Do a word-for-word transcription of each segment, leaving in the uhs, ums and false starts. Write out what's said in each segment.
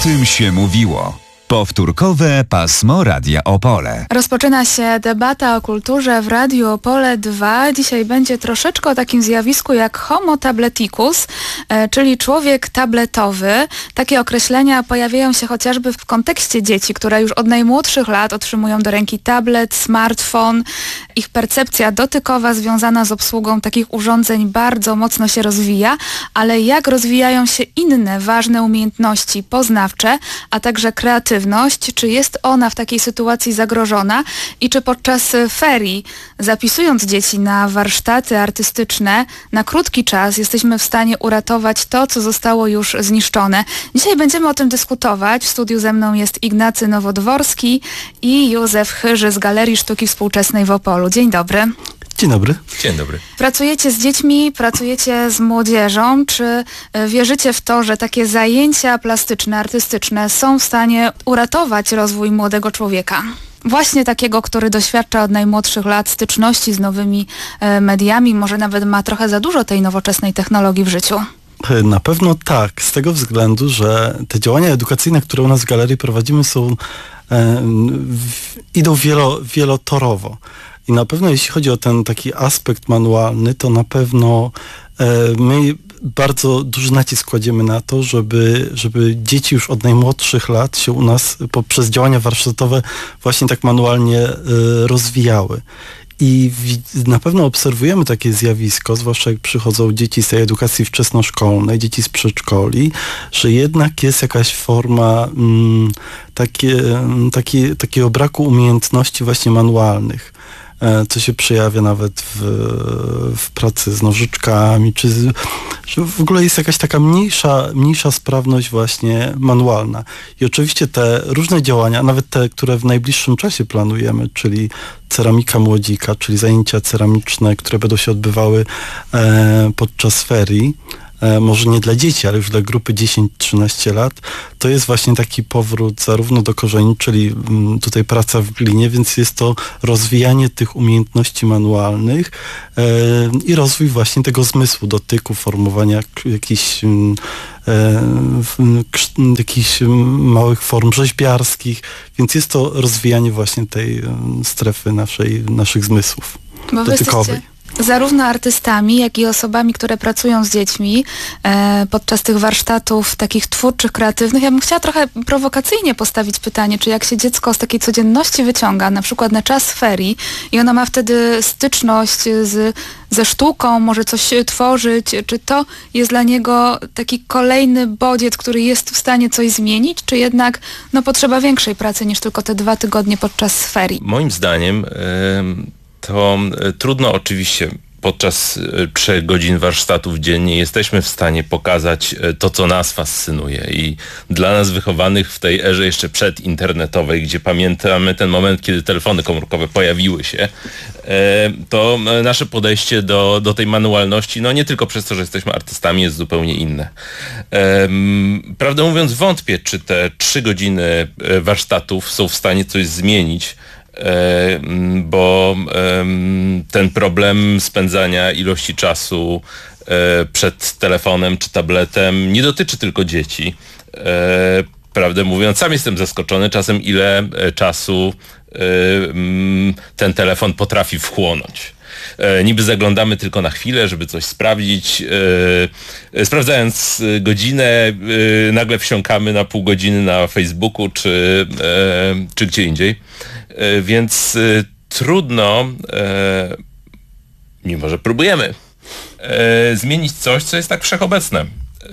tym się mówiło. Powtórkowe pasmo Radia Opole. Rozpoczyna się debata o kulturze w Radiu Opole dwa. Dzisiaj będzie troszeczkę o takim zjawisku jak homo tableticus, e, czyli człowiek tabletowy. Takie określenia pojawiają się chociażby w kontekście dzieci, które już od najmłodszych lat otrzymują do ręki tablet, smartfon. Ich percepcja dotykowa związana z obsługą takich urządzeń bardzo mocno się rozwija, ale jak rozwijają się inne ważne umiejętności poznawcze, a także kreatywne? Czy jest ona w takiej sytuacji zagrożona i czy podczas ferii, zapisując dzieci na warsztaty artystyczne na krótki czas, jesteśmy w stanie uratować to, co zostało już zniszczone? Dzisiaj będziemy o tym dyskutować. W studiu ze mną jest Ignacy Nowodworski i Józef Chyży z Galerii Sztuki Współczesnej w Opolu. Dzień dobry. Dzień dobry. Dzień dobry. Pracujecie z dziećmi, pracujecie z młodzieżą. Czy wierzycie w to, że takie zajęcia plastyczne, artystyczne są w stanie uratować rozwój młodego człowieka? Właśnie takiego, który doświadcza od najmłodszych lat styczności z nowymi mediami, może nawet ma trochę za dużo tej nowoczesnej technologii w życiu? Na pewno tak, z tego względu, że te działania edukacyjne, które u nas w galerii prowadzimy, są e, w, idą wielo, wielotorowo. I na pewno jeśli chodzi o ten taki aspekt manualny, to na pewno e, my bardzo duży nacisk kładziemy na to, żeby, żeby dzieci już od najmłodszych lat się u nas poprzez działania warsztatowe właśnie tak manualnie e, rozwijały. I w, na pewno obserwujemy takie zjawisko, zwłaszcza jak przychodzą dzieci z tej edukacji wczesnoszkolnej, dzieci z przedszkoli, że jednak jest jakaś forma mm, takie, takie, takiego braku umiejętności właśnie manualnych, co się przejawia nawet w, w pracy z nożyczkami, czy z, że w ogóle jest jakaś taka mniejsza, mniejsza sprawność właśnie manualna. I oczywiście te różne działania, nawet te, które w najbliższym czasie planujemy, czyli ceramika młodzika, czyli zajęcia ceramiczne, które będą się odbywały e, podczas ferii, może nie dla dzieci, ale już dla grupy dziesięć trzynaście lat, to jest właśnie taki powrót zarówno do korzeni, czyli tutaj praca w glinie, więc jest to rozwijanie tych umiejętności manualnych e, i rozwój właśnie tego zmysłu dotyku, formowania jakichś e, jakichś małych form rzeźbiarskich, więc jest to rozwijanie właśnie tej strefy naszej, naszych zmysłów Bo dotykowej. Zarówno artystami, jak i osobami, które pracują z dziećmi e, podczas tych warsztatów takich twórczych, kreatywnych. Ja bym chciała trochę prowokacyjnie postawić pytanie, czy jak się dziecko z takiej codzienności wyciąga, na przykład na czas ferii i ono ma wtedy styczność z, ze sztuką, może coś tworzyć, czy to jest dla niego taki kolejny bodziec, który jest w stanie coś zmienić, czy jednak no, potrzeba większej pracy niż tylko te dwa tygodnie podczas ferii? Moim zdaniem yy... to trudno oczywiście podczas trzech godzin warsztatów dziennie jesteśmy w stanie pokazać to, co nas fascynuje. I dla nas wychowanych w tej erze jeszcze przedinternetowej, gdzie pamiętamy ten moment, kiedy telefony komórkowe pojawiły się, to nasze podejście do, do tej manualności, no nie tylko przez to, że jesteśmy artystami, jest zupełnie inne. Prawdę mówiąc, wątpię, czy te trzy godziny warsztatów są w stanie coś zmienić, bo ten problem spędzania ilości czasu przed telefonem czy tabletem nie dotyczy tylko dzieci. Prawdę mówiąc, sam jestem zaskoczony czasem, ile czasu ten telefon potrafi wchłonąć. Niby zaglądamy tylko na chwilę, żeby coś sprawdzić. Sprawdzając godzinę, nagle wsiąkamy na pół godziny na Facebooku czy, czy gdzie indziej. Więc trudno, mimo że próbujemy, zmienić coś, co jest tak wszechobecne.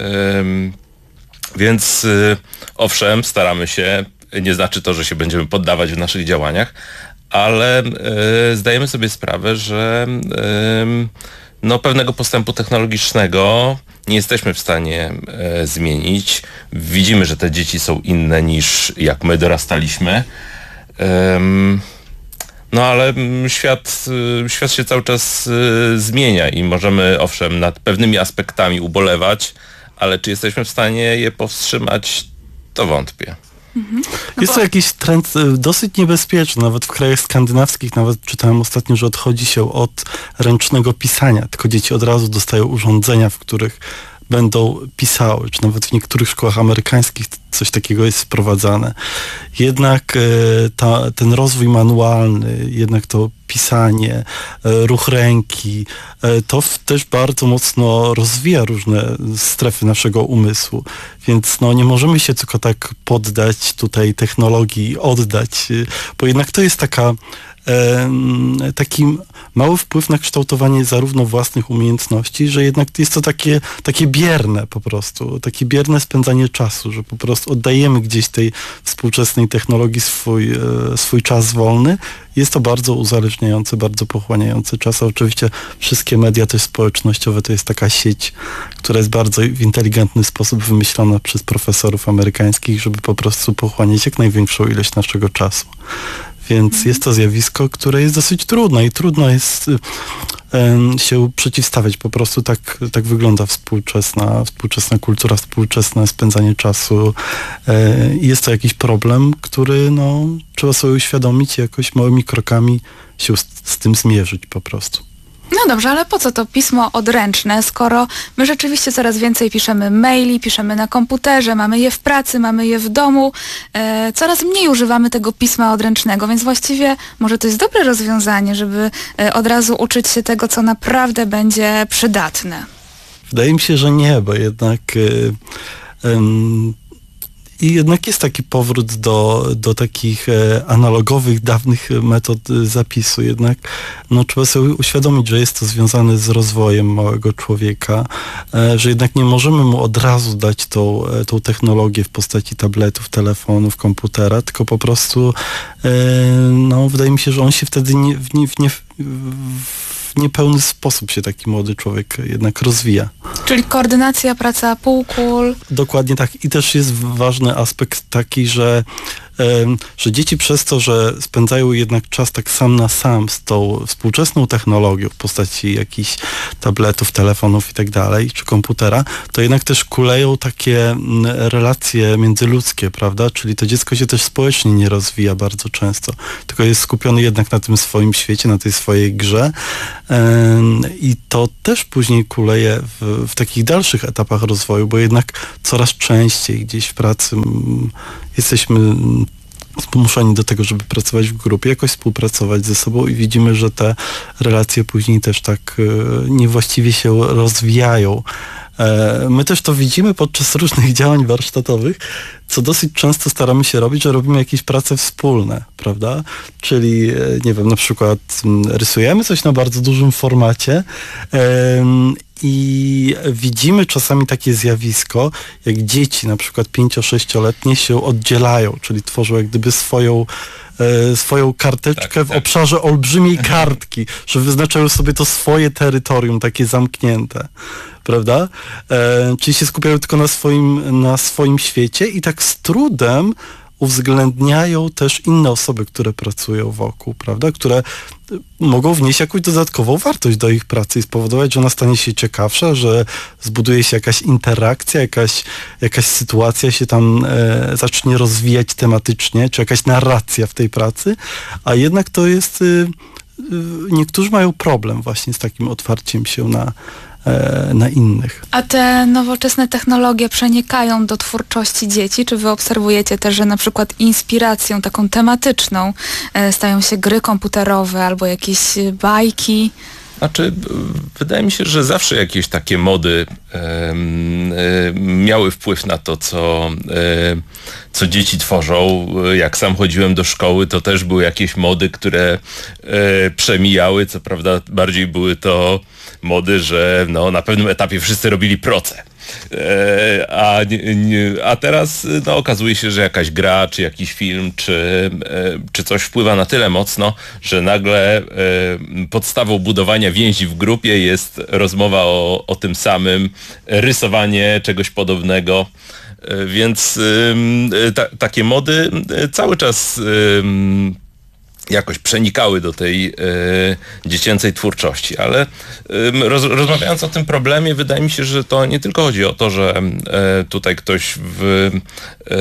Więc owszem, staramy się, nie znaczy to, że się będziemy poddawać w naszych działaniach, ale zdajemy sobie sprawę, że no, pewnego postępu technologicznego nie jesteśmy w stanie zmienić. Widzimy, że te dzieci są inne niż jak my dorastaliśmy. No ale świat, świat się cały czas zmienia i możemy owszem nad pewnymi aspektami ubolewać, ale czy jesteśmy w stanie je powstrzymać, to wątpię. Mhm. No jest bo... to jakiś trend dosyć niebezpieczny, nawet w krajach skandynawskich, nawet czytałem ostatnio, że odchodzi się od ręcznego pisania, tylko dzieci od razu dostają urządzenia, w których będą pisały, czy nawet w niektórych szkołach amerykańskich coś takiego jest wprowadzane. Jednak e, ta, ten rozwój manualny, jednak to pisanie, e, ruch ręki, e, to w, też bardzo mocno rozwija różne strefy naszego umysłu. Więc no, nie możemy się tylko tak poddać tutaj technologii, oddać, e, bo jednak to jest taka taki mały wpływ na kształtowanie zarówno własnych umiejętności, że jednak jest to takie, takie bierne po prostu, takie bierne spędzanie czasu, że po prostu oddajemy gdzieś tej współczesnej technologii swój, swój czas wolny. Jest to bardzo uzależniające, bardzo pochłaniające czas. A oczywiście wszystkie media też społecznościowe to jest taka sieć, która jest bardzo w inteligentny sposób wymyślona przez profesorów amerykańskich, żeby po prostu pochłaniać jak największą ilość naszego czasu. Więc jest to zjawisko, które jest dosyć trudne i trudno jest um, się przeciwstawiać. Po prostu tak, tak wygląda współczesna, współczesna kultura, współczesne spędzanie czasu. E, jest to jakiś problem, który no, trzeba sobie uświadomić i jakoś małymi krokami się z, z tym zmierzyć po prostu. No dobrze, ale po co to pismo odręczne, skoro my rzeczywiście coraz więcej piszemy maili, piszemy na komputerze, mamy je w pracy, mamy je w domu, e, coraz mniej używamy tego pisma odręcznego, więc właściwie może to jest dobre rozwiązanie, żeby e, od razu uczyć się tego, co naprawdę będzie przydatne. Wydaje mi się, że nie, bo jednak y, y, i jednak jest taki powrót do, do takich e, analogowych, dawnych metod e, zapisu. Jednak no, trzeba sobie uświadomić, że jest to związane z rozwojem małego człowieka, e, że jednak nie możemy mu od razu dać tą, e, tą technologię w postaci tabletów, telefonów, komputera, tylko po prostu e, no, wydaje mi się, że on się wtedy nie, w, nie, w, nie, w niepełny sposób się taki młody człowiek jednak rozwija. Czyli koordynacja, praca półkul. Dokładnie tak. I też jest ważny aspekt taki, że, że dzieci przez to, że spędzają jednak czas tak sam na sam z tą współczesną technologią w postaci jakichś tabletów, telefonów i tak dalej, czy komputera, to jednak też kuleją takie relacje międzyludzkie, prawda? Czyli to dziecko się też społecznie nie rozwija bardzo często, tylko jest skupiony jednak na tym swoim świecie, na tej swojej grze. I to też później kuleje w, w takich dalszych etapach rozwoju, bo jednak coraz częściej gdzieś w pracy jesteśmy zmuszeni do tego, żeby pracować w grupie, jakoś współpracować ze sobą i widzimy, że te relacje później też tak niewłaściwie się rozwijają. My też to widzimy podczas różnych działań warsztatowych, co dosyć często staramy się robić, że robimy jakieś prace wspólne, prawda? Czyli, nie wiem, na przykład rysujemy coś na bardzo dużym formacie i widzimy czasami takie zjawisko, jak dzieci, na przykład pięcio-sześcioletnie się oddzielają, czyli tworzą jak gdyby swoją swoją karteczkę tak, w tak. obszarze olbrzymiej kartki, że wyznaczają sobie to swoje terytorium, takie zamknięte, prawda? E, czyli się skupiają tylko na swoim, na swoim świecie i tak z trudem uwzględniają też inne osoby, które pracują wokół, prawda? Które mogą wnieść jakąś dodatkową wartość do ich pracy i spowodować, że ona stanie się ciekawsza, że zbuduje się jakaś interakcja, jakaś, jakaś sytuacja się tam e, zacznie rozwijać tematycznie, czy jakaś narracja w tej pracy, a jednak to jest, y, y, niektórzy mają problem właśnie z takim otwarciem się na na innych. A te nowoczesne technologie przenikają do twórczości dzieci? Czy wy obserwujecie też, że na przykład inspiracją taką tematyczną stają się gry komputerowe albo jakieś bajki? Znaczy, wydaje mi się, że zawsze jakieś takie mody e, e, miały wpływ na to, co, e, co dzieci tworzą. Jak sam chodziłem do szkoły, to też były jakieś mody, które e, przemijały. Co prawda bardziej były to mody, że no, na pewnym etapie wszyscy robili proce. A, a teraz no, okazuje się, że jakaś gra, czy jakiś film, czy, czy coś wpływa na tyle mocno, że nagle podstawą budowania więzi w grupie jest rozmowa o, o tym samym, rysowanie czegoś podobnego. Więc ta, takie mody cały czas jakoś przenikały do tej e, dziecięcej twórczości, ale e, roz, rozmawiając o tym problemie, wydaje mi się, że to nie tylko chodzi o to, że e, tutaj ktoś w, e,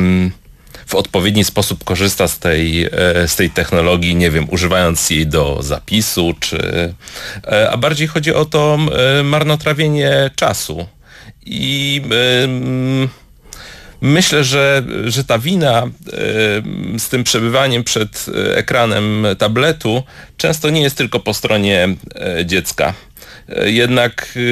w odpowiedni sposób korzysta z tej, e, z tej technologii, nie wiem, używając jej do zapisu, czy, e, a bardziej chodzi o to e, marnotrawienie czasu. I e, Myślę, że, że ta wina y, z tym przebywaniem przed ekranem tabletu często nie jest tylko po stronie y, dziecka. Y, jednak y,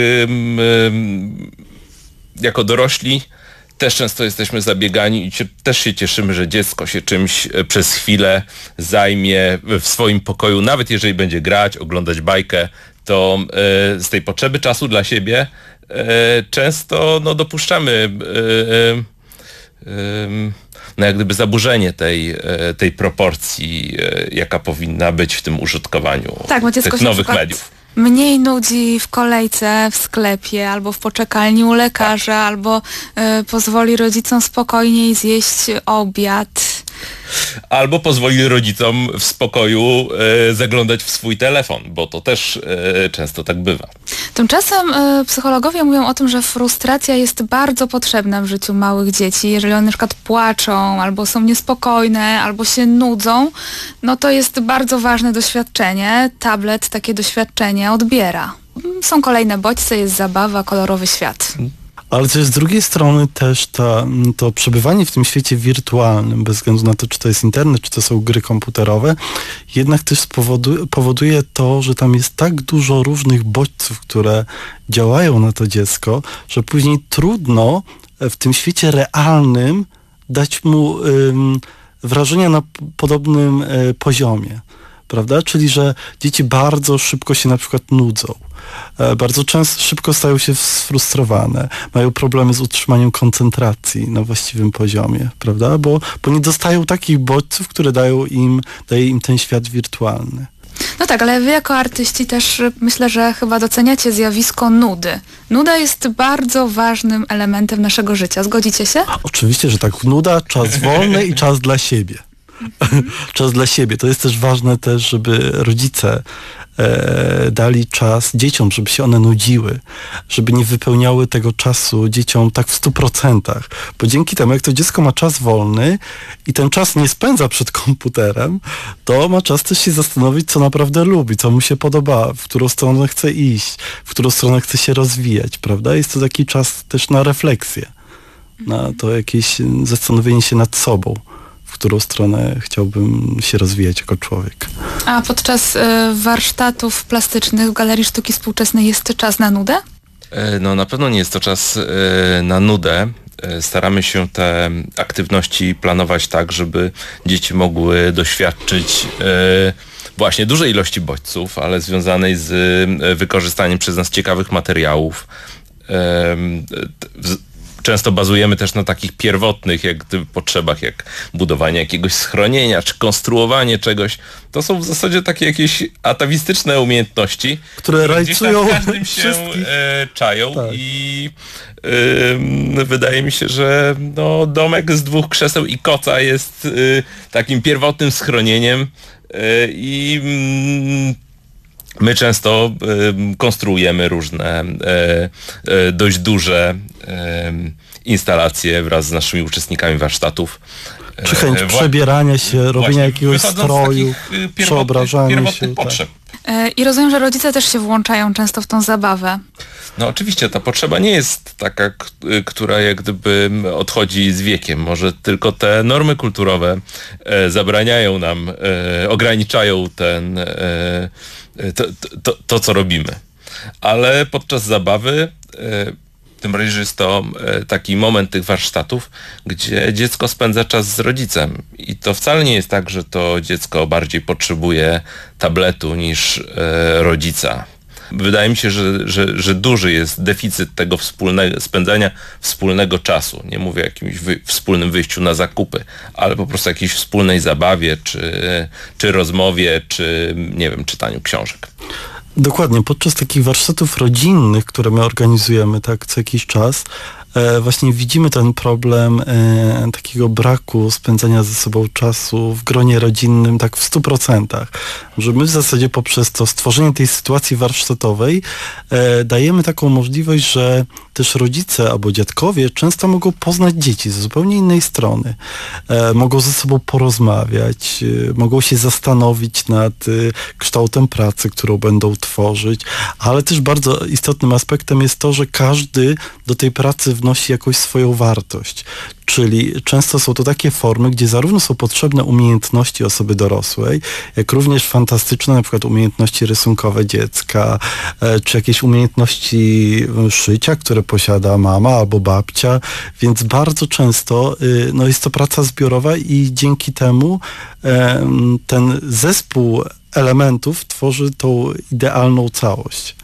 y, jako dorośli też często jesteśmy zabiegani i też się cieszymy, że dziecko się czymś przez chwilę zajmie w swoim pokoju, nawet jeżeli będzie grać, oglądać bajkę, to y, z tej potrzeby czasu dla siebie y, często no, dopuszczamy y, y, y, no, jak gdyby zaburzenie tej, y, tej proporcji, y, jaka powinna być w tym użytkowaniu tak, bo dziecko tych się nowych przykład mediów. Mniej nudzi w kolejce w sklepie, albo w poczekalni u lekarza, albo y, pozwoli rodzicom spokojniej zjeść obiad. Albo pozwoli rodzicom w spokoju e, zaglądać w swój telefon, bo to też e, często tak bywa. Tymczasem y, psychologowie mówią o tym, że frustracja jest bardzo potrzebna w życiu małych dzieci. Jeżeli one na przykład płaczą, albo są niespokojne, albo się nudzą, no to jest bardzo ważne doświadczenie. Tablet takie doświadczenie odbiera. Są kolejne bodźce, jest zabawa, kolorowy świat. Ale też z drugiej strony też ta, to przebywanie w tym świecie wirtualnym, bez względu na to, czy to jest internet, czy to są gry komputerowe, jednak też spowoduje, powoduje to, że tam jest tak dużo różnych bodźców, które działają na to dziecko, że później trudno w tym świecie realnym dać mu ym, wrażenia na p- podobnym y, poziomie. Prawda? Czyli, że dzieci bardzo szybko się na przykład nudzą. Bardzo często szybko stają się sfrustrowane, mają problemy z utrzymaniem koncentracji na właściwym poziomie, prawda? Bo, bo nie dostają takich bodźców, które dają im, daje im ten świat wirtualny. No tak, ale wy jako artyści też myślę, że chyba doceniacie zjawisko nudy. Nuda jest bardzo ważnym elementem naszego życia. Zgodzicie się? Oczywiście, że tak. Nuda, czas wolny i czas dla siebie. Czas dla siebie. To jest też ważne też, żeby rodzice e, dali czas dzieciom, żeby się one nudziły, żeby nie wypełniały tego czasu dzieciom tak w stu procentach. Bo dzięki temu, jak to dziecko ma czas wolny i ten czas nie spędza przed komputerem, to ma czas też się zastanowić, co naprawdę lubi, co mu się podoba, w którą stronę chce iść, w którą stronę chce się rozwijać, prawda? Jest to taki czas też na refleksję, na to jakieś zastanowienie się nad sobą, w którą stronę chciałbym się rozwijać jako człowiek. A podczas y, warsztatów plastycznych w Galerii Sztuki Współczesnej jest czas na nudę? No na pewno nie jest to czas y, na nudę. Staramy się te aktywności planować tak, żeby dzieci mogły doświadczyć y, właśnie dużej ilości bodźców, ale związanej z y, wykorzystaniem przez nas ciekawych materiałów. Y, y, Często bazujemy też na takich pierwotnych jak gdyby potrzebach, jak budowanie jakiegoś schronienia, czy konstruowanie czegoś. To są w zasadzie takie jakieś atawistyczne umiejętności, które rajcują w każdym się e, czają tak. I e, wydaje mi się, że no, domek z dwóch krzeseł i koca jest e, takim pierwotnym schronieniem e, i mm, my często y, konstruujemy różne y, y, dość duże y, instalacje wraz z naszymi uczestnikami warsztatów. Czy chęć y, przebierania się, robienia właśnie, jakiegoś stroju, takich, y, przeobrażania się. Potrzeb. Tak. I rozumiem, że rodzice też się włączają często w tą zabawę. No oczywiście, ta potrzeba nie jest taka, k- która jak gdyby odchodzi z wiekiem. Może tylko te normy kulturowe e, zabraniają nam, e, ograniczają ten, e, to, to, to, co robimy. Ale podczas zabawy, e, tym bardziej, że jest to e, taki moment tych warsztatów, gdzie dziecko spędza czas z rodzicem. I to wcale nie jest tak, że to dziecko bardziej potrzebuje tabletu niż e, rodzica. Wydaje mi się, że, że, że duży jest deficyt tego wspólnego, spędzania wspólnego czasu. Nie mówię o jakimś wy, wspólnym wyjściu na zakupy, ale po prostu jakiejś wspólnej zabawie, czy, czy rozmowie, czy nie wiem, czytaniu książek. Dokładnie. Podczas takich warsztatów rodzinnych, które my organizujemy tak co jakiś czas, e, właśnie widzimy ten problem e, takiego braku spędzania ze sobą czasu w gronie rodzinnym tak w stu procentach. Że my w zasadzie poprzez to stworzenie tej sytuacji warsztatowej e, dajemy taką możliwość, że też rodzice albo dziadkowie często mogą poznać dzieci z zupełnie innej strony. E, mogą ze sobą porozmawiać, e, mogą się zastanowić nad e, kształtem pracy, którą będą tworzyć, ale też bardzo istotnym aspektem jest to, że każdy do tej pracy wnosi jakąś swoją wartość. Czy czyli często są to takie formy, gdzie zarówno są potrzebne umiejętności osoby dorosłej, jak również fantastyczne na przykład umiejętności rysunkowe dziecka, czy jakieś umiejętności szycia, które posiada mama albo babcia, więc bardzo często no, jest to praca zbiorowa i dzięki temu ten zespół elementów tworzy tą idealną całość.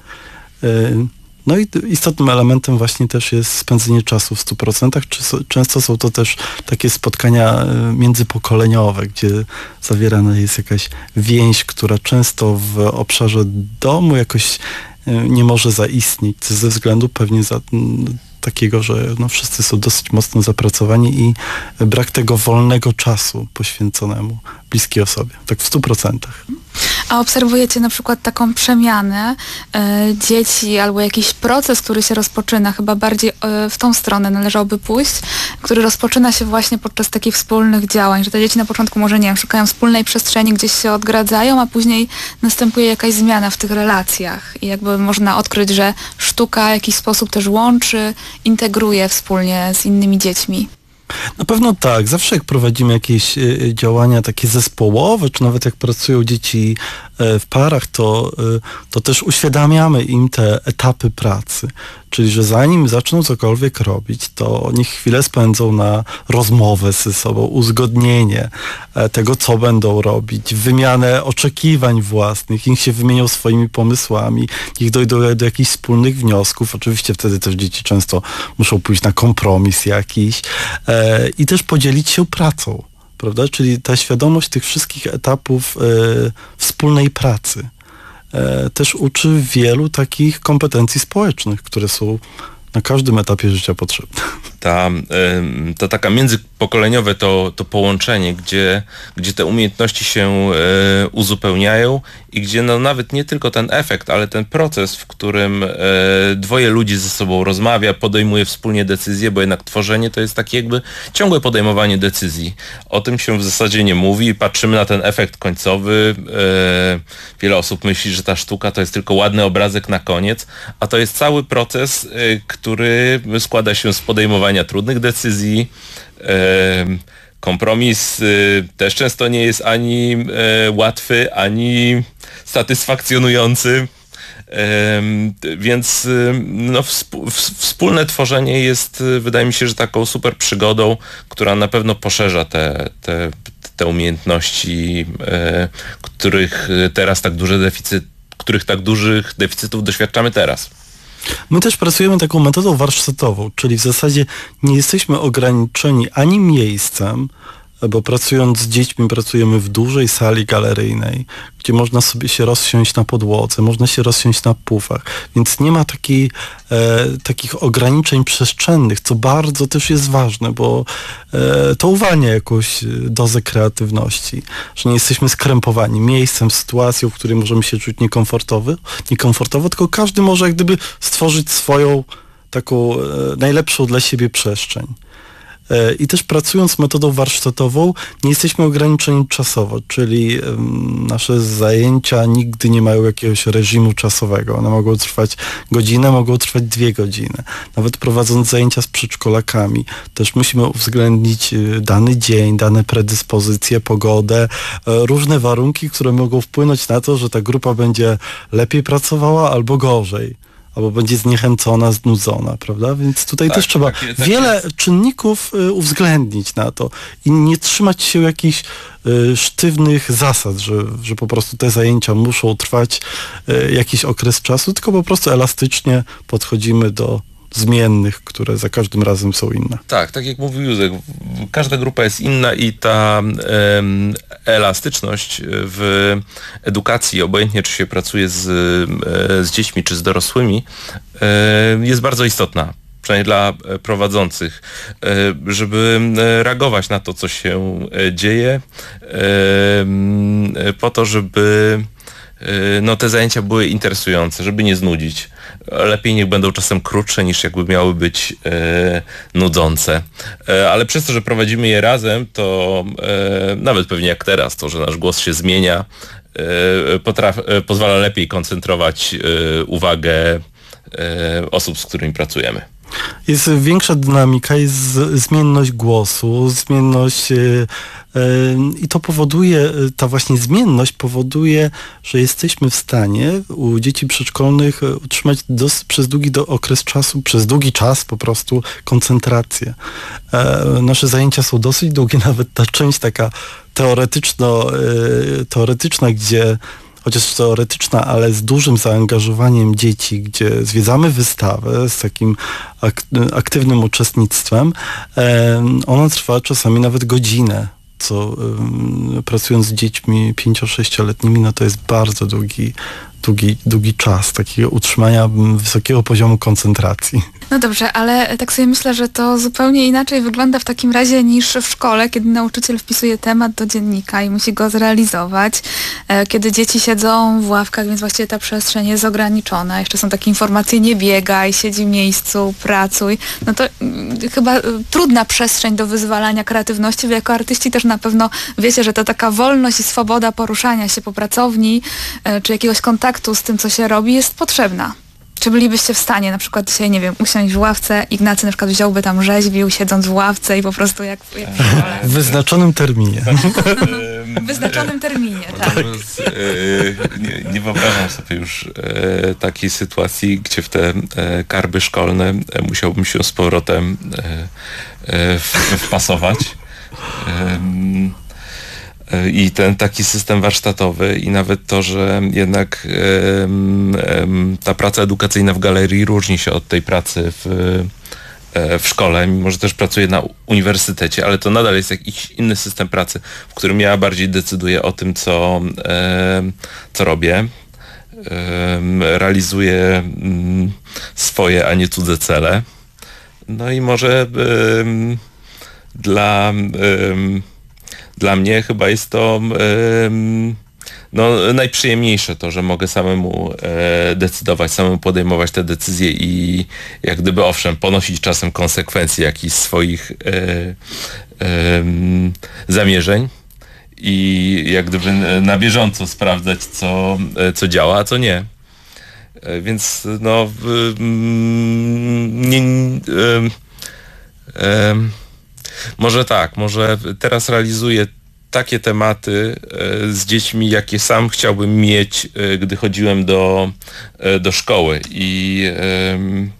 No i istotnym elementem właśnie też jest spędzenie czasu w stu procentach. Często są to też takie spotkania międzypokoleniowe, gdzie zawierana jest jakaś więź, która często w obszarze domu jakoś nie może zaistnieć, ze względu pewnie za, takiego, że no wszyscy są dosyć mocno zapracowani i brak tego wolnego czasu poświęconemu bliskiej osobie, tak w stu procentach. A obserwujecie na przykład taką przemianę y, dzieci albo jakiś proces, który się rozpoczyna, chyba bardziej y, w tą stronę należałoby pójść, który rozpoczyna się właśnie podczas takich wspólnych działań, że te dzieci na początku może, nie wiem, szukają wspólnej przestrzeni, gdzieś się odgradzają, a później następuje jakaś zmiana w tych relacjach i jakby można odkryć, że sztuka w jakiś sposób też łączy, integruje wspólnie z innymi dziećmi. Na pewno tak. Zawsze jak prowadzimy jakieś y, działania takie zespołowe, czy nawet jak pracują dzieci y, w parach, to, y, to też uświadamiamy im te etapy pracy. Czyli, że zanim zaczną cokolwiek robić, to niech chwilę spędzą na rozmowę ze sobą, uzgodnienie e, tego, co będą robić, wymianę oczekiwań własnych, niech się wymienią swoimi pomysłami, niech dojdą do jakichś wspólnych wniosków. Oczywiście wtedy też dzieci często muszą pójść na kompromis jakiś e, i też podzielić się pracą, prawda? Czyli ta świadomość tych wszystkich etapów e, wspólnej pracy też uczy wielu takich kompetencji społecznych, które są na każdym etapie życia potrzebne. Ta, to taka międzypokoleniowe to, to połączenie, gdzie, gdzie te umiejętności się uzupełniają i gdzie no nawet nie tylko ten efekt, ale ten proces, w którym dwoje ludzi ze sobą rozmawia, podejmuje wspólnie decyzje, bo jednak tworzenie to jest takie jakby ciągłe podejmowanie decyzji. O tym się w zasadzie nie mówi, patrzymy na ten efekt końcowy. Wiele osób myśli, że ta sztuka to jest tylko ładny obrazek na koniec, a to jest cały proces, który składa się z podejmowania trudnych decyzji. Kompromis też często nie jest ani łatwy, ani satysfakcjonujący. Więc no, wspólne tworzenie jest, wydaje mi się, że taką super przygodą, która na pewno poszerza te, te, te umiejętności, których teraz tak duże deficyt, których tak dużych deficytów doświadczamy teraz. My też pracujemy taką metodą warsztatową, czyli w zasadzie nie jesteśmy ograniczeni ani miejscem, bo pracując z dziećmi pracujemy w dużej sali galeryjnej, gdzie można sobie się rozsiąść na podłodze, można się rozsiąść na pufach, więc nie ma takiej, e, takich ograniczeń przestrzennych, co bardzo też jest ważne, bo e, to uwalnia jakąś dozę kreatywności, że nie jesteśmy skrępowani miejscem, sytuacją, w której możemy się czuć niekomfortowo, niekomfortowo, tylko każdy może jak gdyby stworzyć swoją taką e, najlepszą dla siebie przestrzeń. I też pracując metodą warsztatową nie jesteśmy ograniczeni czasowo, czyli um, nasze zajęcia nigdy nie mają jakiegoś reżimu czasowego. One mogą trwać godzinę, mogą trwać dwie godziny. Nawet prowadząc zajęcia z przedszkolakami też musimy uwzględnić dany dzień, dane predyspozycje, pogodę, różne warunki, które mogą wpłynąć na to, że ta grupa będzie lepiej pracowała albo gorzej. Albo będzie zniechęcona, znudzona, prawda? Więc tutaj tak, też trzeba tak, tak wiele jest. czynników y, uwzględnić na to i nie trzymać się jakichś y, sztywnych zasad, że, że po prostu te zajęcia muszą trwać y, jakiś okres czasu, tylko po prostu elastycznie podchodzimy do zmiennych, które za każdym razem są inne. Tak, tak jak mówił Józek, każda grupa jest inna i ta em, elastyczność w edukacji, obojętnie czy się pracuje z, z dziećmi, czy z dorosłymi, e, jest bardzo istotna. Przynajmniej dla prowadzących, żeby reagować na to, co się dzieje, po to, żeby no, te zajęcia były interesujące, żeby nie znudzić. Lepiej niech będą czasem krótsze, niż jakby miały być e, nudzące. E, ale przez to, że prowadzimy je razem, to e, nawet pewnie jak teraz, to, że nasz głos się zmienia, e, potraf, e, pozwala lepiej koncentrować e, uwagę e, osób, z którymi pracujemy. Jest większa dynamika, jest zmienność głosu, zmienność yy, yy, i to powoduje, ta właśnie zmienność powoduje, że jesteśmy w stanie u dzieci przedszkolnych utrzymać dos, przez długi do, okres czasu, przez długi czas po prostu koncentrację. Yy, nasze zajęcia są dosyć długie, nawet ta część taka teoretyczno, yy, teoretyczna, gdzie chociaż teoretyczna, ale z dużym zaangażowaniem dzieci, gdzie zwiedzamy wystawę z takim ak aktywnym uczestnictwem, e, ona trwa czasami nawet godzinę, co e, pracując z dziećmi pięcio-sześcioletnimi, no to jest bardzo długi, długi, długi czas takiego utrzymania wysokiego poziomu koncentracji. No dobrze, ale tak sobie myślę, że to zupełnie inaczej wygląda w takim razie niż w szkole, kiedy nauczyciel wpisuje temat do dziennika i musi go zrealizować, kiedy dzieci siedzą w ławkach, więc właściwie ta przestrzeń jest ograniczona. Jeszcze są takie informacje: nie biegaj, siedzi w miejscu, pracuj. No to chyba trudna przestrzeń do wyzwalania kreatywności. Wy jako artyści też na pewno wiecie, że to taka wolność i swoboda poruszania się po pracowni, czy jakiegoś kontaktu z tym, co się robi, jest potrzebna. Czy bylibyście w stanie na przykład dzisiaj, nie wiem, usiąść w ławce, Ignacy na przykład wziąłby tam, rzeźbił, siedząc w ławce i po prostu jak, jak w szkole? W wyznaczonym terminie. W wyznaczonym terminie, tak. Nie, nie wyobrażam sobie już e, takiej sytuacji, gdzie w te e, karby szkolne e, musiałbym się z powrotem e, e, w, wpasować. E, I ten taki system warsztatowy i nawet to, że jednak um, um, ta praca edukacyjna w galerii różni się od tej pracy w, w szkole, mimo że też pracuję na uniwersytecie, ale to nadal jest jakiś inny system pracy, w którym ja bardziej decyduję o tym, co, um, co robię. Um, realizuję um, swoje, a nie cudze cele. No i może um, dla um, Dla mnie chyba jest to um, no, najprzyjemniejsze to, że mogę samemu e, decydować, samemu podejmować te decyzje i jak gdyby owszem, ponosić czasem konsekwencje jakichś swoich e, e, zamierzeń i jak gdyby na bieżąco sprawdzać, co, co działa, a co nie. E, więc no nie, e, e, może tak, może teraz realizuję takie tematy e, z dziećmi, jakie sam chciałbym mieć, e, gdy chodziłem do, e, do szkoły i, e,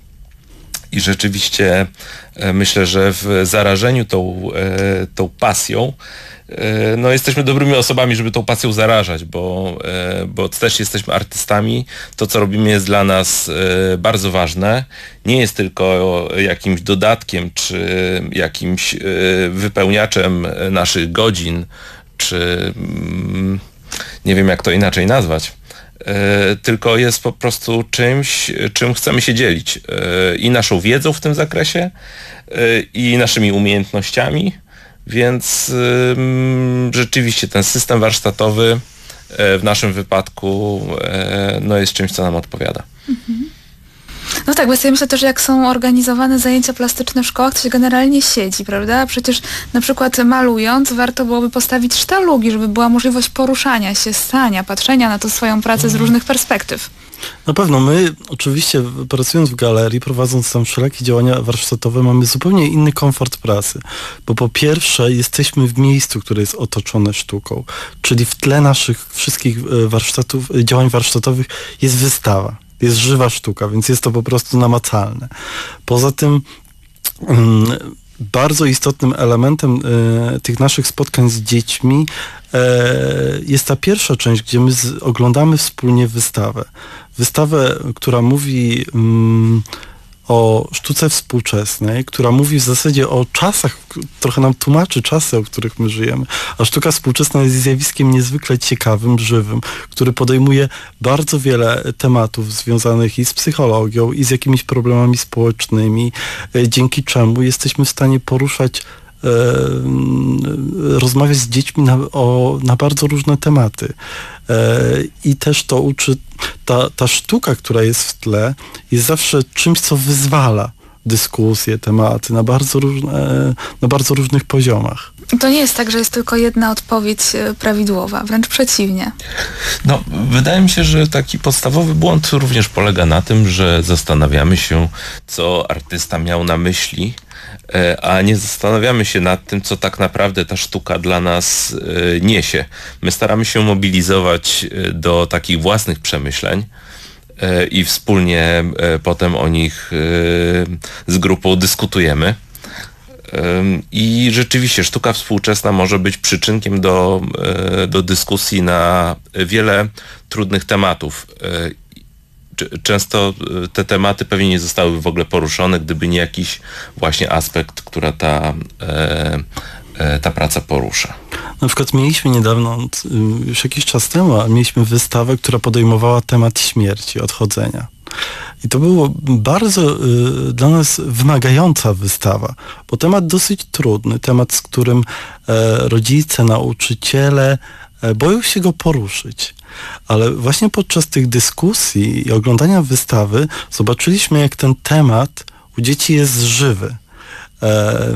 i rzeczywiście e, myślę, że w zarażeniu tą, e, tą pasją no jesteśmy dobrymi osobami, żeby tą pasją zarażać, bo, bo też jesteśmy artystami. To, co robimy, jest dla nas bardzo ważne. Nie jest tylko jakimś dodatkiem, czy jakimś wypełniaczem naszych godzin, czy nie wiem, jak to inaczej nazwać. Tylko jest po prostu czymś, czym chcemy się dzielić. I naszą wiedzą w tym zakresie, i naszymi umiejętnościami. Więc y, rzeczywiście ten system warsztatowy y, w naszym wypadku y, no jest czymś, co nam odpowiada. Mhm. No tak, bo ja myślę też, że jak są organizowane zajęcia plastyczne w szkołach, to się generalnie siedzi, prawda? Przecież na przykład malując warto byłoby postawić sztalugi, żeby była możliwość poruszania się, stania, patrzenia na to swoją pracę z różnych perspektyw. Na pewno my oczywiście pracując w galerii, prowadząc tam wszelakie działania warsztatowe, mamy zupełnie inny komfort pracy, bo po pierwsze jesteśmy w miejscu, które jest otoczone sztuką, czyli w tle naszych wszystkich warsztatów, działań warsztatowych jest wystawa, jest żywa sztuka, więc jest to po prostu namacalne. Poza tym um, bardzo istotnym elementem e, tych naszych spotkań z dziećmi e, jest ta pierwsza część, gdzie my z, oglądamy wspólnie wystawę. Wystawę, która mówi mm, o sztuce współczesnej, która mówi w zasadzie o czasach, trochę nam tłumaczy czasy, o których my żyjemy. A sztuka współczesna jest zjawiskiem niezwykle ciekawym, żywym, który podejmuje bardzo wiele tematów związanych i z psychologią, i z jakimiś problemami społecznymi, dzięki czemu jesteśmy w stanie poruszać rozmawiać z dziećmi na, o, na bardzo różne tematy. I też to uczy, ta, ta sztuka, która jest w tle, jest zawsze czymś, co wyzwala. dyskusje, tematy na bardzo różne, na bardzo różnych poziomach. To nie jest tak, że jest tylko jedna odpowiedź prawidłowa, wręcz przeciwnie. No, wydaje mi się, że taki podstawowy błąd również polega na tym, że zastanawiamy się, co artysta miał na myśli, a nie zastanawiamy się nad tym, co tak naprawdę ta sztuka dla nas niesie. My staramy się mobilizować do takich własnych przemyśleń i wspólnie potem o nich z grupą dyskutujemy. I rzeczywiście sztuka współczesna może być przyczynkiem do, do dyskusji na wiele trudnych tematów. Często te tematy pewnie nie zostały w ogóle poruszone, gdyby nie jakiś właśnie aspekt, która ta, ta praca porusza. Na przykład mieliśmy niedawno, już jakiś czas temu, mieliśmy wystawę, która podejmowała temat śmierci, odchodzenia. I to było bardzo y, dla nas wymagająca wystawa, bo temat dosyć trudny, temat, z którym e, rodzice, nauczyciele e, boją się go poruszyć. Ale właśnie podczas tych dyskusji i oglądania wystawy zobaczyliśmy, jak ten temat u dzieci jest żywy. E,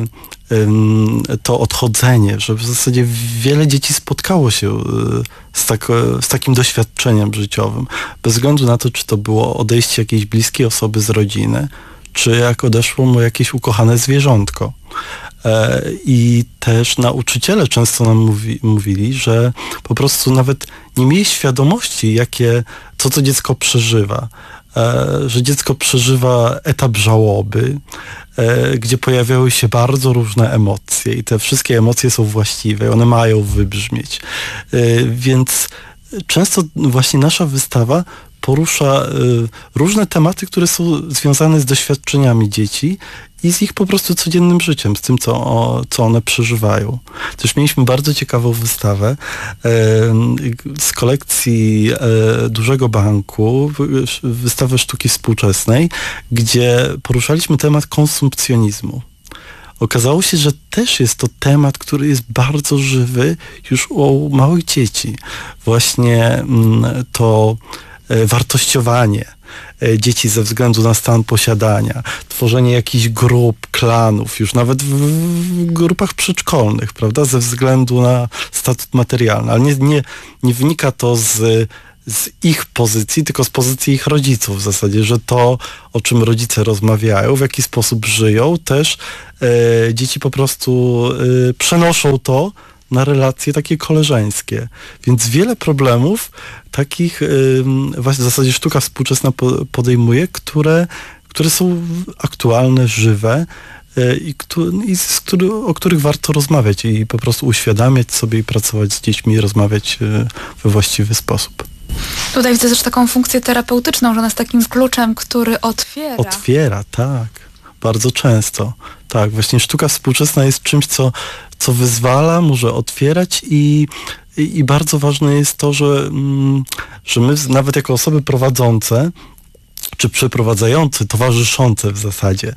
to odchodzenie, że w zasadzie wiele dzieci spotkało się z, tak, z takim doświadczeniem życiowym, bez względu na to, czy to było odejście jakiejś bliskiej osoby z rodziny, czy jak odeszło mu jakieś ukochane zwierzątko. I też nauczyciele często nam mówi, mówili, że po prostu nawet nie mieli świadomości, jakie, co to dziecko przeżywa. Że dziecko przeżywa etap żałoby, gdzie pojawiały się bardzo różne emocje i te wszystkie emocje są właściwe, one mają wybrzmieć. Więc często właśnie nasza wystawa porusza różne tematy, które są związane z doświadczeniami dzieci i z ich po prostu codziennym życiem, z tym, co, o, co one przeżywają. Też mieliśmy bardzo ciekawą wystawę e, z kolekcji e, Dużego Banku, wystawę sztuki współczesnej, gdzie poruszaliśmy temat konsumpcjonizmu. Okazało się, że też jest to temat, który jest bardzo żywy już u małych dzieci. Właśnie mm, to e, wartościowanie dzieci ze względu na stan posiadania, tworzenie jakichś grup, klanów, już nawet w, w grupach przedszkolnych, prawda, ze względu na statut materialny, ale nie, nie, nie wynika to z, z ich pozycji, tylko z pozycji ich rodziców w zasadzie, że to, o czym rodzice rozmawiają, w jaki sposób żyją, też e, dzieci po prostu e, przenoszą to na relacje takie koleżeńskie. Więc wiele problemów takich yy, właśnie w zasadzie sztuka współczesna po, podejmuje, które, które są aktualne, żywe yy, i, któ, i z który, o których warto rozmawiać i po prostu uświadamiać sobie i pracować z dziećmi i rozmawiać yy, we właściwy sposób. Tutaj widzę też taką funkcję terapeutyczną, że ona jest takim kluczem, który otwiera. Otwiera, tak. Bardzo często. Tak, właśnie sztuka współczesna jest czymś, co, co wyzwala, może otwierać i, i, i bardzo ważne jest to, że, mm, że my nawet jako osoby prowadzące czy przeprowadzający, towarzyszące w zasadzie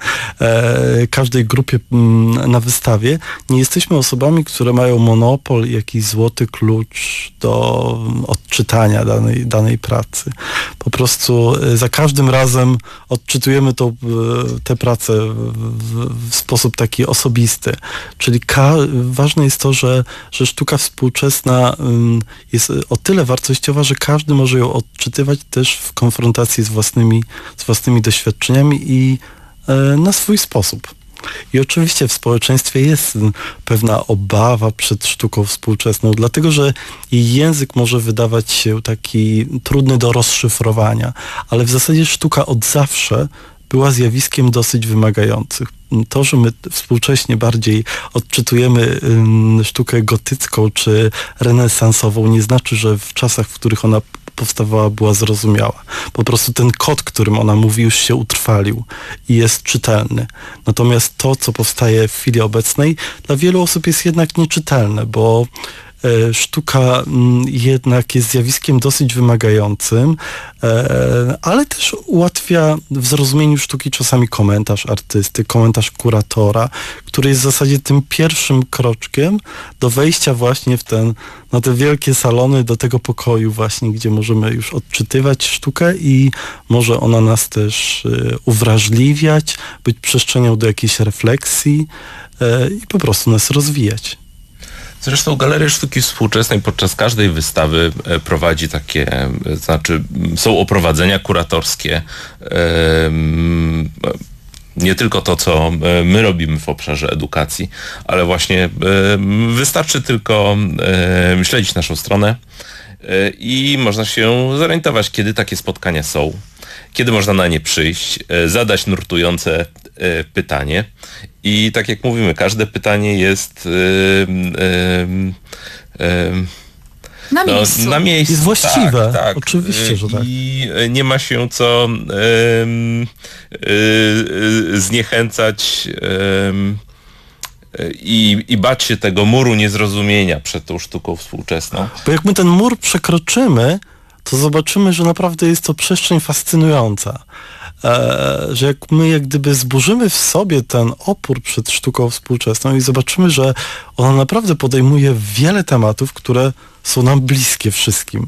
e, każdej grupie m, na wystawie, nie jesteśmy osobami, które mają monopol i jakiś złoty klucz do odczytania danej, danej pracy. Po prostu e, za każdym razem odczytujemy to, e, tę pracę w, w, w sposób taki osobisty. Czyli ka- ważne jest to, że, że sztuka współczesna m, jest o tyle wartościowa, że każdy może ją odczytywać też w konfrontacji z własnymi z własnymi doświadczeniami i e, na swój sposób. I oczywiście w społeczeństwie jest pewna obawa przed sztuką współczesną, dlatego że jej język może wydawać się taki trudny do rozszyfrowania, ale w zasadzie sztuka od zawsze była zjawiskiem dosyć wymagającym. To, że my współcześnie bardziej odczytujemy ym, sztukę gotycką czy renesansową, nie znaczy, że w czasach, w których ona powstawała, była zrozumiała. Po prostu ten kod, którym ona mówi, już się utrwalił i jest czytelny. Natomiast to, co powstaje w chwili obecnej, dla wielu osób jest jednak nieczytelne, bo e, sztuka m, jednak jest zjawiskiem dosyć wymagającym, e, ale też ułatwia w zrozumieniu sztuki czasami komentarz artysty, komentarz kuratora, który jest w zasadzie tym pierwszym kroczkiem do wejścia właśnie w ten, na te wielkie salony, do tego pokoju właśnie, gdzie możemy już odczytywać sztukę i może ona nas też e, uwrażliwiać, być przestrzenią do jakiejś refleksji e, i po prostu nas rozwijać. Zresztą Galeria Sztuki Współczesnej podczas każdej wystawy prowadzi takie, znaczy są oprowadzenia kuratorskie, nie tylko to, co my robimy w obszarze edukacji, ale właśnie wystarczy tylko śledzić naszą stronę i można się zorientować, kiedy takie spotkania są, kiedy można na nie przyjść, zadać nurtujące pytanie. I tak jak mówimy, każde pytanie jest yy, yy, yy, na miejscu. No, na miejscu. Jest właściwe. Tak, tak. Oczywiście, że tak. I nie ma się co yy, yy, zniechęcać yy, i, i bać się tego muru niezrozumienia przed tą sztuką współczesną. Bo jak my ten mur przekroczymy, to zobaczymy, że naprawdę jest to przestrzeń fascynująca. E, że jak my jak gdyby zburzymy w sobie ten opór przed sztuką współczesną i zobaczymy, że ona naprawdę podejmuje wiele tematów, które są nam bliskie wszystkim,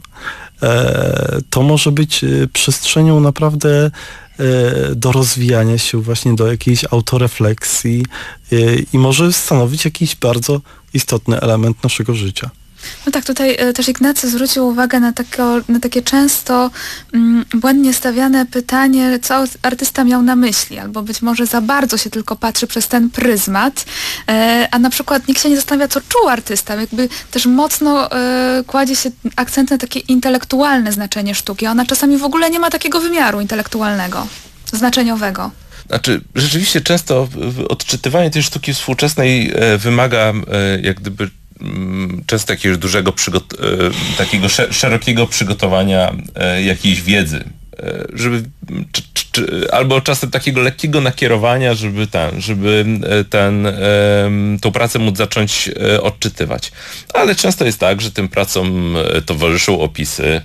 e, to może być przestrzenią naprawdę e, do rozwijania się właśnie do jakiejś autorefleksji e, i może stanowić jakiś bardzo istotny element naszego życia. No tak, tutaj e, też Ignacy zwrócił uwagę na, tako, na takie często mm, błędnie stawiane pytanie, co artysta miał na myśli, albo być może za bardzo się tylko patrzy przez ten pryzmat, e, a na przykład nikt się nie zastanawia, co czuł artysta, jakby też mocno e, kładzie się akcent na takie intelektualne znaczenie sztuki, a ona czasami w ogóle nie ma takiego wymiaru intelektualnego, znaczeniowego. Znaczy, rzeczywiście często odczytywanie tej sztuki współczesnej e, wymaga e, jak gdyby często jakiegoś dużego, przygot- takiego szerokiego przygotowania jakiejś wiedzy, żeby, czy, czy, albo czasem takiego lekkiego nakierowania, żeby ten, żeby ten, tą pracę móc zacząć odczytywać. Ale często jest tak, że tym pracom towarzyszą opisy,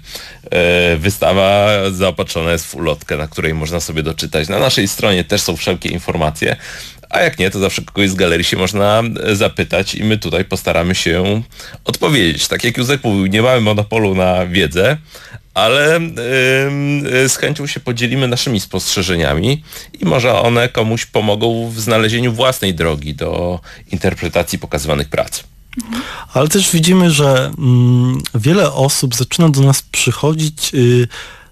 wystawa zaopatrzona jest w ulotkę, na której można sobie doczytać. Na naszej stronie też są wszelkie informacje, a jak nie, to zawsze kogoś z galerii się można zapytać i my tutaj postaramy się odpowiedzieć. Tak jak Józef mówił, nie mamy monopolu na wiedzę, ale yy, z chęcią się podzielimy naszymi spostrzeżeniami i może one komuś pomogą w znalezieniu własnej drogi do interpretacji pokazywanych prac. Ale też widzimy, że mm, wiele osób zaczyna do nas przychodzić y,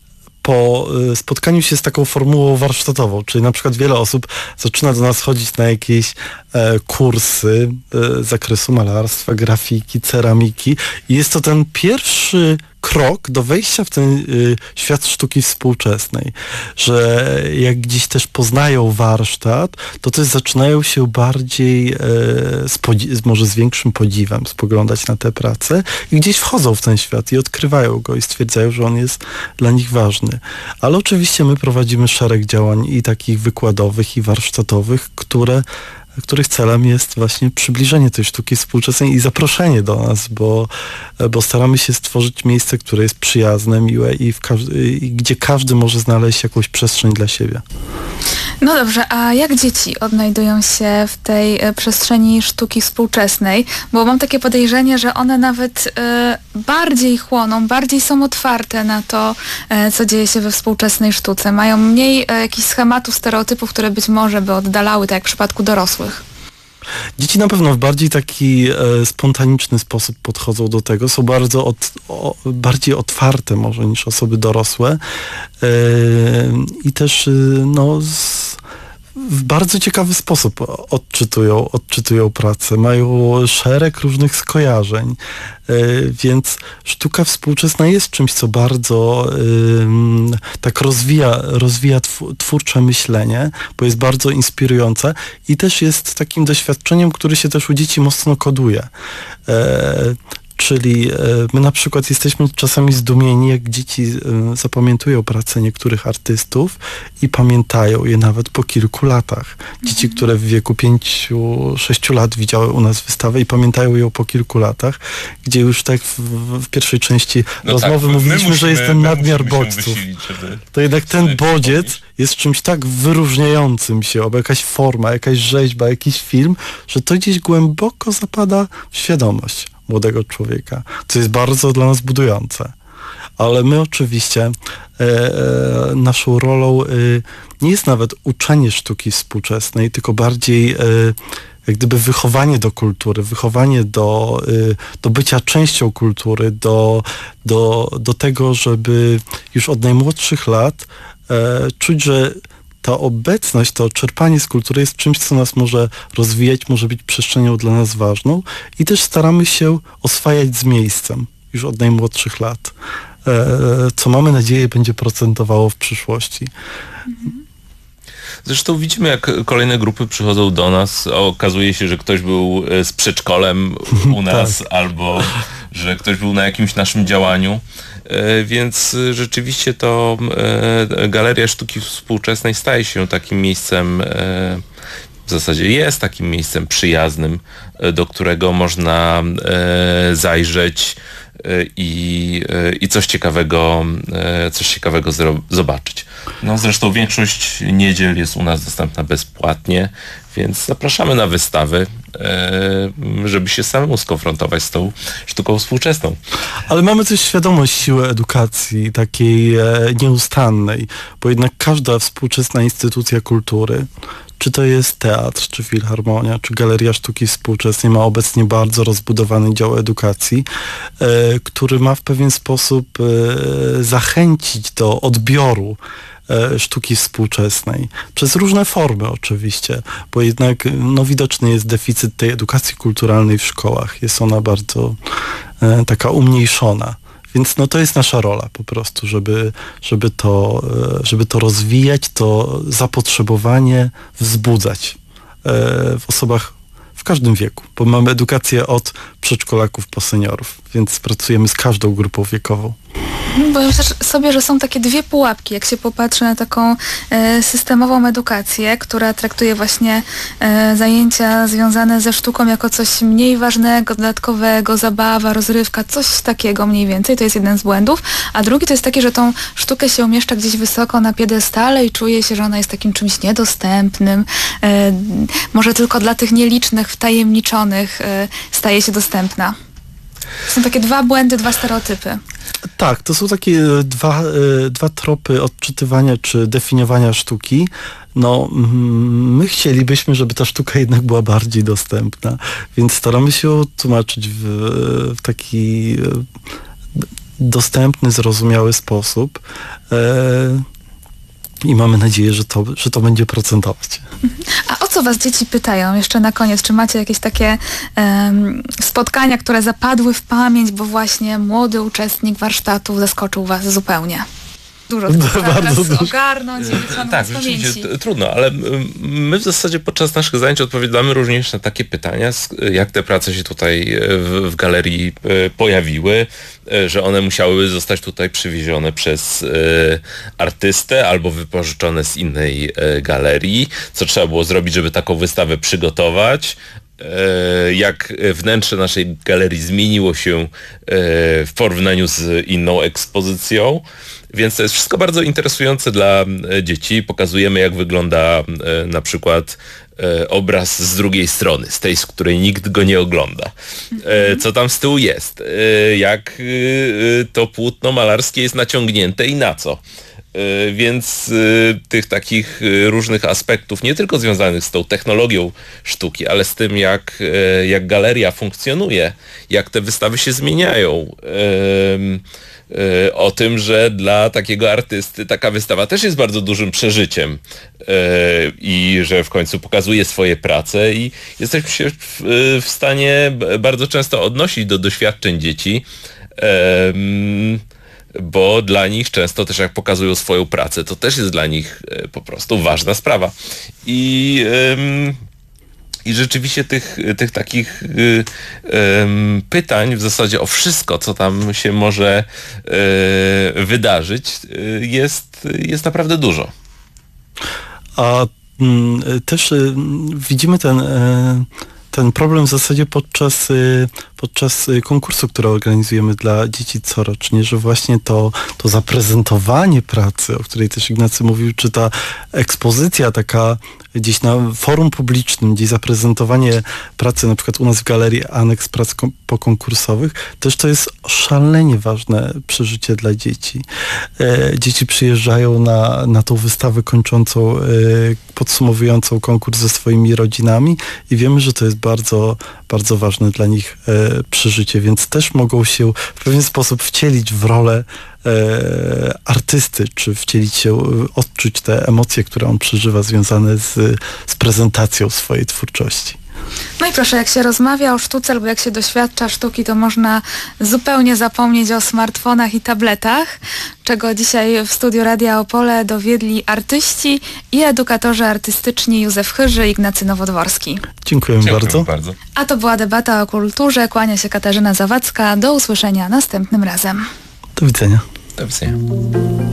po spotkaniu się z taką formułą warsztatową, czyli na przykład wiele osób zaczyna do nas chodzić na jakieś e, kursy e, z zakresu malarstwa, grafiki, ceramiki i jest to ten pierwszy krok do wejścia w ten y, świat sztuki współczesnej, że jak gdzieś też poznają warsztat, to też zaczynają się bardziej e, z podzi- może z większym podziwem spoglądać na te prace i gdzieś wchodzą w ten świat i odkrywają go i stwierdzają, że on jest dla nich ważny. Ale oczywiście my prowadzimy szereg działań i takich wykładowych, i warsztatowych, które których celem jest właśnie przybliżenie tej sztuki współczesnej i zaproszenie do nas, bo, bo staramy się stworzyć miejsce, które jest przyjazne, miłe i, w każdy, i gdzie każdy może znaleźć jakąś przestrzeń dla siebie. No dobrze, a jak dzieci odnajdują się w tej e, przestrzeni sztuki współczesnej? Bo mam takie podejrzenie, że one nawet e, bardziej chłoną, bardziej są otwarte na to, e, co dzieje się we współczesnej sztuce. Mają mniej e, jakichś schematów, stereotypów, które być może by oddalały, tak jak w przypadku dorosłych. Dzieci na pewno w bardziej taki e, spontaniczny sposób podchodzą do tego, są bardzo od, o, bardziej otwarte może niż osoby dorosłe e, i też e, no, z, w bardzo ciekawy sposób odczytują, odczytują pracę, mają szereg różnych skojarzeń, yy, więc sztuka współczesna jest czymś, co bardzo yy, tak rozwija, rozwija tw- twórcze myślenie, bo jest bardzo inspirujące i też jest takim doświadczeniem, które się też u dzieci mocno koduje. Yy, Czyli e, my na przykład jesteśmy czasami zdumieni, jak dzieci e, zapamiętują pracę niektórych artystów i pamiętają je nawet po kilku latach. Dzieci, które w wieku pięciu, sześciu lat widziały u nas wystawę i pamiętają ją po kilku latach, gdzie już tak w, w pierwszej części no rozmowy tak, mówiliśmy, musimy, że jest ten nadmiar bodźców. To jednak ten bodziec jest czymś tak wyróżniającym się, albo jakaś forma, jakaś rzeźba, jakiś film, że to gdzieś głęboko zapada w świadomość młodego człowieka, co jest bardzo dla nas budujące. Ale my oczywiście e, e, naszą rolą e, nie jest nawet uczenie sztuki współczesnej, tylko bardziej e, jak gdyby wychowanie do kultury, wychowanie do, e, do bycia częścią kultury, do, do, do tego, żeby już od najmłodszych lat e, czuć, że ta obecność, to czerpanie z kultury jest czymś, co nas może rozwijać, może być przestrzenią dla nas ważną i też staramy się oswajać z miejscem już od najmłodszych lat, co mamy nadzieję będzie procentowało w przyszłości. Zresztą widzimy, jak kolejne grupy przychodzą do nas, a okazuje się, że ktoś był z przedszkolem u nas tak. albo że ktoś był na jakimś naszym działaniu. Więc rzeczywiście to Galeria Sztuki Współczesnej staje się takim miejscem, w zasadzie jest takim miejscem przyjaznym, do którego można zajrzeć i, i coś ciekawego, coś ciekawego zobaczyć. No zresztą większość niedziel jest u nas dostępna bezpłatnie, więc zapraszamy na wystawy, żeby się samemu skonfrontować z tą sztuką współczesną. Ale mamy też świadomość siły edukacji takiej nieustannej, bo jednak każda współczesna instytucja kultury, czy to jest teatr, czy filharmonia, czy Galeria Sztuki Współczesnej, ma obecnie bardzo rozbudowany dział edukacji, e, który ma w pewien sposób e, zachęcić do odbioru e, sztuki współczesnej. Przez różne formy oczywiście, bo jednak no, widoczny jest deficyt tej edukacji kulturalnej w szkołach. Jest ona bardzo e, taka umniejszona. Więc no to jest nasza rola po prostu, żeby, żeby, to, żeby to rozwijać, to zapotrzebowanie wzbudzać w osobach w każdym wieku, bo mamy edukację od przedszkolaków po seniorów, więc pracujemy z każdą grupą wiekową. Powiem sobie, że są takie dwie pułapki, jak się popatrzy na taką e, systemową edukację, która traktuje właśnie e, zajęcia związane ze sztuką jako coś mniej ważnego, dodatkowego, zabawa, rozrywka, coś takiego mniej więcej, to jest jeden z błędów, a drugi to jest taki, że tą sztukę się umieszcza gdzieś wysoko na piedestale i czuje się, że ona jest takim czymś niedostępnym, e, może tylko dla tych nielicznych, wtajemniczonych e, staje się dostępna. Są takie dwa błędy, dwa stereotypy. Tak, to są takie dwa, dwa tropy odczytywania czy definiowania sztuki. No, my chcielibyśmy, żeby ta sztuka jednak była bardziej dostępna, więc staramy się ją tłumaczyć w, w taki dostępny, zrozumiały sposób. I mamy nadzieję, że to, że to będzie procentować. A o co was dzieci pytają jeszcze na koniec? Czy macie jakieś takie um, spotkania, które zapadły w pamięć, bo właśnie młody uczestnik warsztatu zaskoczył was zupełnie? Dużo tego bardzo dużo. Ogarnąć i wyciągnąć tak, z pamięci. Rzeczywiście trudno, ale my w zasadzie podczas naszych zajęć odpowiadamy również na takie pytania, jak te prace się tutaj w, w galerii pojawiły, że one musiały zostać tutaj przywiezione przez e, artystę albo wypożyczone z innej e, galerii, co trzeba było zrobić, żeby taką wystawę przygotować. Jak wnętrze naszej galerii zmieniło się w porównaniu z inną ekspozycją. Więc to jest wszystko bardzo interesujące dla dzieci. Pokazujemy, jak wygląda na przykład obraz z drugiej strony, z tej, z której nikt go nie ogląda. Co tam z tyłu jest? Jak to płótno malarskie jest naciągnięte i na co? Więc tych takich różnych aspektów, nie tylko związanych z tą technologią sztuki, ale z tym, jak, jak galeria funkcjonuje, jak te wystawy się zmieniają. O tym, że dla takiego artysty taka wystawa też jest bardzo dużym przeżyciem i że w końcu pokazuje swoje prace i jesteśmy się w stanie bardzo często odnosić do doświadczeń dzieci, bo dla nich często też jak pokazują swoją pracę, to też jest dla nich po prostu ważna sprawa. I I rzeczywiście tych, tych takich y, y, pytań w zasadzie o wszystko, co tam się może y, wydarzyć, y, jest, jest naprawdę dużo. A mm, też y, widzimy ten, y, ten problem w zasadzie podczas, y, podczas konkursu, który organizujemy dla dzieci corocznie, że właśnie to, to zaprezentowanie pracy, o której też Ignacy mówił, czy ta ekspozycja taka gdzieś na forum publicznym, gdzieś zaprezentowanie pracy, na przykład u nas w galerii aneks prac kom- pokonkursowych, też to jest szalenie ważne przeżycie dla dzieci. E, dzieci przyjeżdżają na, na tą wystawę kończącą, e, podsumowującą konkurs ze swoimi rodzinami i wiemy, że to jest bardzo, bardzo ważne dla nich e, przeżycie, więc też mogą się w pewien sposób wcielić w rolę E, artysty, czy wcielić się, odczuć te emocje, które on przeżywa związane z, z prezentacją swojej twórczości. No i proszę, jak się rozmawia o sztuce albo jak się doświadcza sztuki, to można zupełnie zapomnieć o smartfonach i tabletach, czego dzisiaj w studiu Radia Opole dowiedli artyści i edukatorzy artystyczni Józef Chyży i Ignacy Nowodworski. Dziękujemy, Dziękuję bardzo. bardzo. A to była debata o kulturze. Kłania się Katarzyna Zawadzka. Do usłyszenia następnym razem. Do widzenia. Do widzenia.